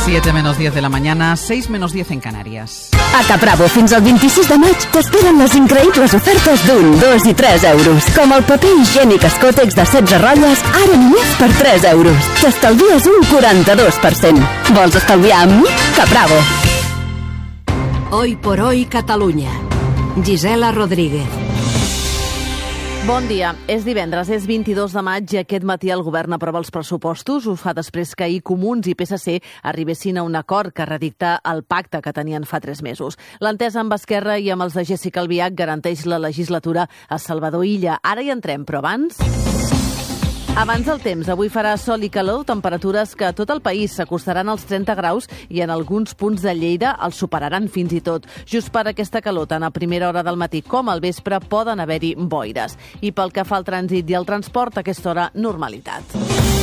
7 menos 10 de la mañana, 6 menos 10 en Canarias. A Capravo, fins al 26 de maig, t'esperen les increïbles ofertes d'1, 2 i 3 euros. Com el paper higiènic Escòtex de 16 ratlles, ara només per 3 euros. T'estalvies un 42%. Vols estalviar amb mi? Capravo. Hoy por hoy Catalunya. Gisela Rodríguez. Bon dia. És divendres, és 22 de maig i aquest matí el govern aprova els pressupostos. Ho fa després que ahir Comuns i PSC arribessin a un acord que redicta el pacte que tenien fa 3 mesos. L'entesa amb Esquerra i amb els de Jéssica Albiach garanteix la legislatura a Salvador Illa. Ara hi entrem, però Abans del temps, avui farà sol i calor, temperatures que a tot el país s'acostaran als 30 graus i en alguns punts de Lleida els superaran fins i tot. Just per aquesta calor, tant a primera hora del matí com al vespre, poden haver-hi boires. I pel que fa al trànsit i al transport, a aquesta hora, normalitat.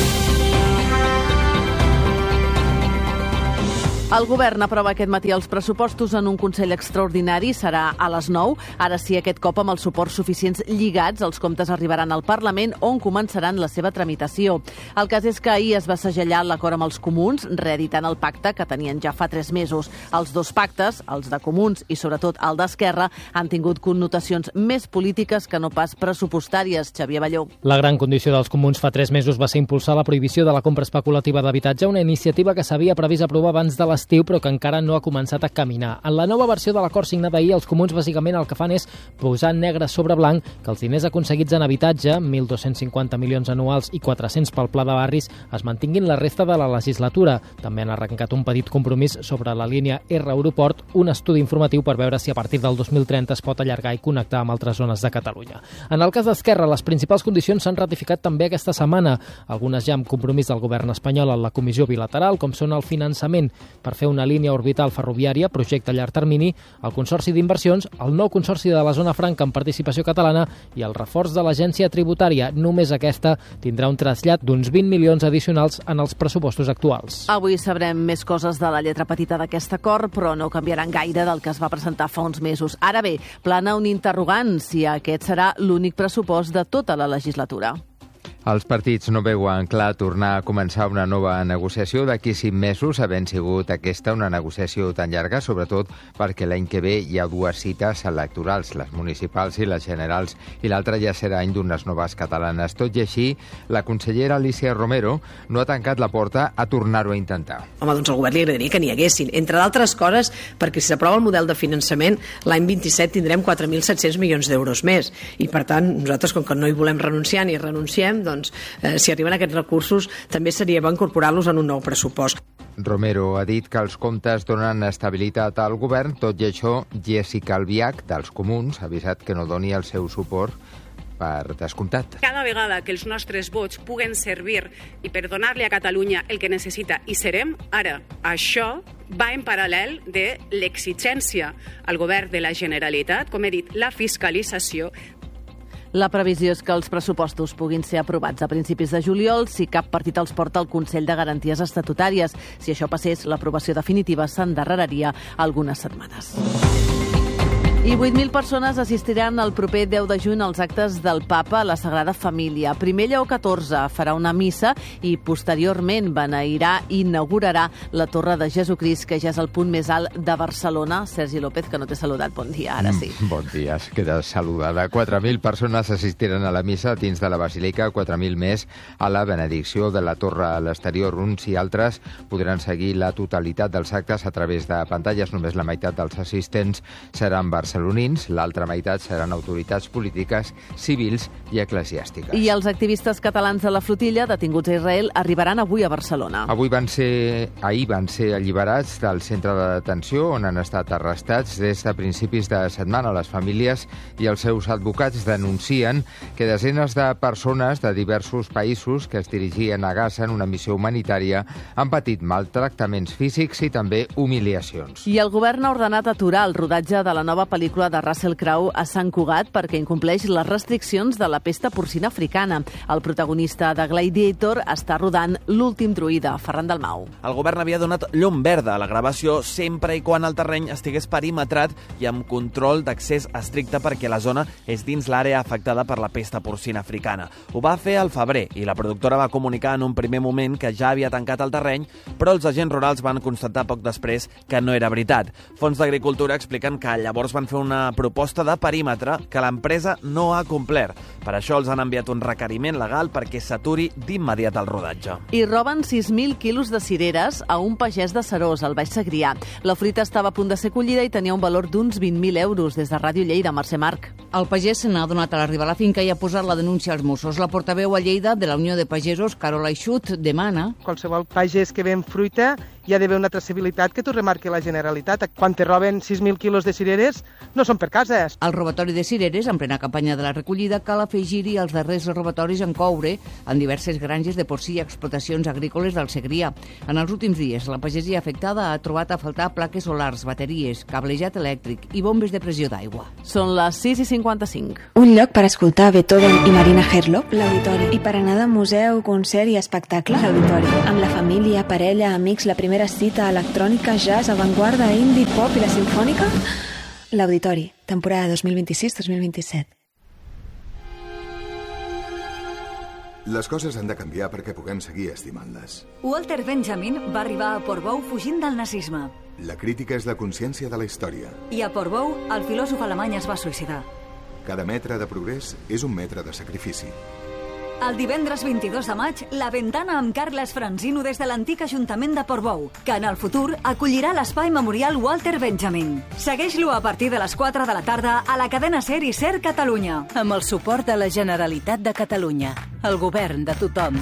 El govern aprova aquest matí els pressupostos en un Consell extraordinari, serà a les 9. Ara sí, aquest cop amb els suports suficients lligats, els comptes arribaran al Parlament, on començaran la seva tramitació. El cas és que ahir es va segellar l'acord amb els comuns, reeditant el pacte que tenien ja fa 3 mesos. Els dos pactes, els de comuns i sobretot el d'Esquerra, han tingut connotacions més polítiques que no pas pressupostàries. Xavier Balló. La gran condició dels comuns fa 3 mesos va ser impulsar la prohibició de la compra especulativa d'habitatge, una iniciativa que s'havia previst aprovar abans de l'estiu, però que encara no ha començat a caminar. En la nova versió de l'acord signat ahir, els comuns bàsicament el que fan és posar negre sobre blanc que els diners aconseguits en habitatge, 1.250 milions anuals i 400 pel pla de barris, es mantinguin la resta de la legislatura. També han arrencat un petit compromís sobre la línia R-Aeroport, un estudi informatiu per veure si a partir del 2030 es pot allargar i connectar amb altres zones de Catalunya. En el cas d'Esquerra, les principals condicions s'han ratificat també aquesta setmana, algunes ja amb compromís del govern espanyol en la comissió bilateral, com són el finançament per fer una línia orbital ferroviària, projecte a llarg termini, el Consorci d'Inversions, el nou Consorci de la Zona Franca amb participació catalana i el reforç de l'agència tributària. Només aquesta tindrà un trasllat d'uns 20 milions addicionals en els pressupostos actuals. Avui sabrem més coses de la lletra petita d'aquest acord, però no canviaran gaire del que es va presentar fa uns mesos. Ara bé, plana un interrogant si aquest serà l'únic pressupost de tota la legislatura. Els partits no veuen clar tornar a començar una nova negociació d'aquí 5 mesos, havent sigut aquesta una negociació tan llarga, sobretot perquè l'any que ve hi ha 2 cites electorals, les municipals i les generals, i l'altra ja serà any d'unes noves catalanes. Tot i així, la consellera Alícia Romero no ha tancat la porta a tornar-ho a intentar. Home, doncs al govern li agradaria que n'hi haguessin, entre d'altres coses, perquè si s'aprova el model de finançament, l'any 27 tindrem 4.700 milions d'euros més, i per tant, nosaltres, com que no hi volem renunciar ni renunciem, doncs si arriben aquests recursos també seria bo incorporar-los en un nou pressupost. Romero ha dit que els comptes donen estabilitat al govern, tot i això Jéssica Albiach, dels Comuns, ha avisat que no doni el seu suport per descomptat. Cada vegada que els nostres vots puguen servir i per donar-li a Catalunya el que necessita, i serem ara. Això va en paral·lel de l'exigència al govern de la Generalitat, com he dit, la fiscalització. La previsió és que els pressupostos puguin ser aprovats a principis de juliol si cap partit els porta al Consell de Garanties Estatutàries. Si això passés, l'aprovació definitiva s'endarreraria algunes setmanes. I 8.000 persones assistiran el proper 10 de juny als actes del Papa a la Sagrada Família. Primer Lleó XIV farà una missa i posteriorment beneirà i inaugurarà la Torre de Jesucrist, que ja és el punt més alt de Barcelona. Sergi López, que no t'he saludat, bon dia, ara sí. Bon dia, es queda saludada. 4.000 persones assistiran a la missa dins de la Basílica, 4.000 més a la benedicció de la Torre a l'exterior. Uns i altres podran seguir la totalitat dels actes a través de pantalles. Només la meitat dels assistents seran barcelonins, l'altra meitat seran autoritats polítiques, civils i eclesiàstiques. I els activistes catalans de la flotilla, detinguts a Israel, arribaran avui a Barcelona. Ahir van ser alliberats del centre de detenció on han estat arrestats des de principis de setmana. Les famílies i els seus advocats denuncien que desenes de persones de diversos països que es dirigien a Gaza en una missió humanitària han patit maltractaments físics i també humiliacions. I el govern ha ordenat aturar el rodatge de la nova pel·lícula pel·lícula de Russell Crowe a Sant Cugat perquè incompleix les restriccions de la pesta porcina africana. El protagonista de Gladiator està rodant l'últim druida, Ferran Dalmau. El govern havia donat llum verda a la gravació sempre i quan el terreny estigués perimetrat i amb control d'accés estricte perquè la zona és dins l'àrea afectada per la pesta porcina africana. Ho va fer al febrer i la productora va comunicar en un primer moment que ja havia tancat el terreny, però els agents rurals van constatar poc després que no era veritat. Fons d'Agricultura expliquen que llavors van fer una proposta de perímetre que l'empresa no ha complert. Per això els han enviat un requeriment legal perquè s'aturi d'immediat el rodatge. I roben 6.000 quilos de cireres a un pagès de Serós, al Baix Segrià. La fruita estava a punt de ser collida i tenia un valor d'uns 20.000 euros. Des de Ràdio Lleida, Mercè Marc. El pagès se n'ha donat a l'arribar a la finca i ha posat la denúncia als Mossos. La portaveu a Lleida de la Unió de Pagesos, Carola Ixut, demana... Qualsevol pagès que ven fruita hi ha d'haver una traçabilitat que t'ho remarqui la Generalitat. Quan te roben 6.000 quilos de cireres, no són per cases. Al robatori de cireres, en plena campanya de la recollida, cal afegir-hi els darrers robatoris en coure en diverses granges de porcí i explotacions agrícoles del Segrià. En els últims dies, la pagesia afectada ha trobat a faltar plaques solars, bateries, cablejat elèctric i bombes de pressió d'aigua. Són les 6:55. Un lloc per escoltar Beethoven i Marina Herlock, l'Auditori. I per anar de museu, concert i espectacle, l'Auditori. Amb la família, parella, amics, la primera cita electrònica, jazz, avantguarda, indie, pop i la simfònica, l'Auditori, temporada 2026-2027. Les coses han de canviar perquè puguem seguir estimant-les. Walter Benjamin va arribar a Portbou fugint del nazisme. La crítica és la consciència de la història. I a Portbou, el filòsof alemany es va suïcidar. Cada metre de progrés és un metre de sacrifici. El divendres 22 de maig, La Ventana amb Carles Franzino des de l'antic Ajuntament de Portbou, que en el futur acollirà l'Espai Memorial Walter Benjamin. Segueix-lo a partir de les 4 de la tarda a la cadena SER i SER Catalunya. Amb el suport de la Generalitat de Catalunya. El govern de tothom.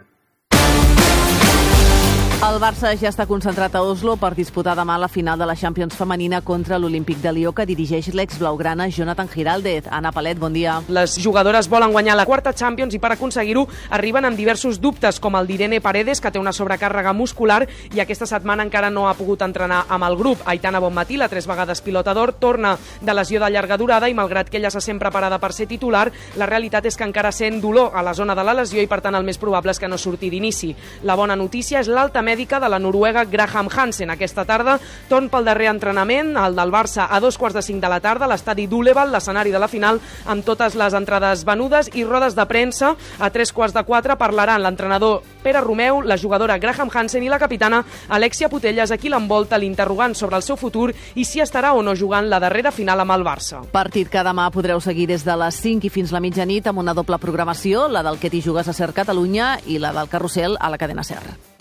El Barça ja està concentrat a Oslo per disputar demà la final de la Champions femenina contra l'Olímpic de Lió, que dirigeix l'ex-blaugrana Jonathan Giraldez. Anna Palet, bon dia. Les jugadores volen guanyar la quarta Champions i per aconseguir-ho arriben amb diversos dubtes, com el d'Irene Paredes, que té una sobrecàrrega muscular i aquesta setmana encara no ha pogut entrenar amb el grup. Aitana Bonmatí, la 3 vegades pilota d'or, torna de lesió de llarga durada i malgrat que ella se sent preparada per ser titular, la realitat és que encara sent dolor a la zona de la lesió i per tant el més probable és que no surti d'inici. La bona notícia és l'alta mèdica de la noruega Graham Hansen. Aquesta tarda torn pel darrer entrenament, el del Barça a 2:45 de la tarda, a l'estadi d'Uleval, l'escenari de la final, amb totes les entrades venudes i rodes de premsa. A 3:45 parlaran l'entrenador Pere Romeu, la jugadora Graham Hansen i la capitana Alexia Putellas, a qui l'envolta l'interrogant sobre el seu futur i si estarà o no jugant la darrera final amb el Barça. Partit que demà podreu seguir des de les 5 i fins la mitjanit amb una doble programació, la del Que t'hi jugues a SER Catalunya i la del Carrusel a la cadena SER.